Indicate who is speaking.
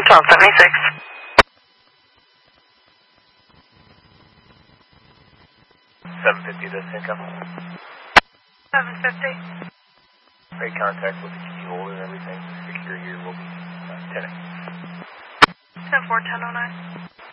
Speaker 1: 1276.
Speaker 2: 750 to Cinco.
Speaker 1: 750.
Speaker 2: Make contact with the key holder and everything. Secure here will be 10.
Speaker 1: 10-4, 1009.